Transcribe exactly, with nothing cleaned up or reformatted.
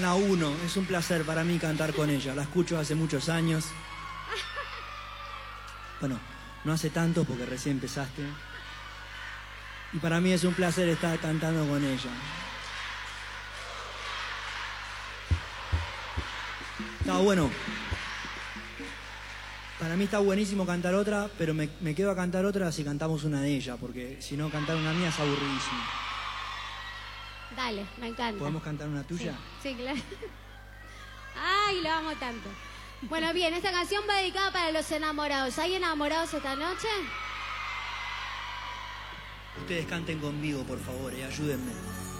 con la uno. Es un placer para mí cantar con ella. La escucho hace muchos años. Bueno, no hace tanto porque recién empezaste. Y para mí es un placer estar cantando con ella. Está bueno. Para mí está buenísimo cantar otra, pero me, me quedo a cantar otra si cantamos una de ella, porque si no, cantar una mía es aburridísimo. Dale, me encanta. ¿Podemos cantar una tuya? Sí, sí, claro. Ay, lo amo tanto. Bueno, bien, esta canción va dedicada para los enamorados. ¿Hay enamorados esta noche? Ustedes canten conmigo, por favor, y ayúdenme.